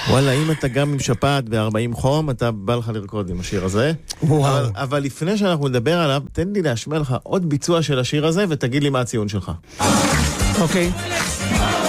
וואלה, אם אתה גם עם שפעת ב-40 חום, אתה בא לך לרקוד עם השיר הזה. אבל לפני שאנחנו נדבר עליו, תן לי להשמיע לך עוד ביצוע של השיר הזה, ותגיד לי מה הציון שלך. אוקיי.